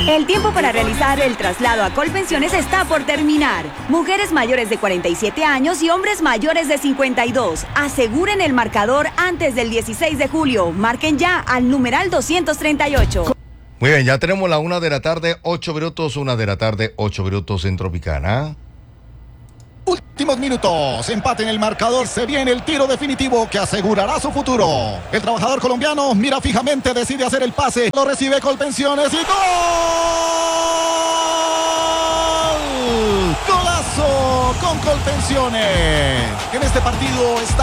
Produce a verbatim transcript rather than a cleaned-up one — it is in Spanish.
El tiempo para realizar el traslado a Colpensiones está por terminar. Mujeres mayores de cuarenta y siete años y hombres mayores de cincuenta y dos. Aseguren el marcador antes del dieciséis de julio. Marquen ya al numeral doscientos treinta y ocho. Muy bien, ya tenemos la una de la tarde, ocho minutos, una de la tarde, ocho minutos en Tropicana. Últimos minutos, empate en el marcador, se viene el tiro definitivo que asegurará su futuro. El trabajador colombiano mira fijamente, decide hacer el pase, lo recibe Colpensiones y ¡gol! Golazo con Colpensiones. En este partido está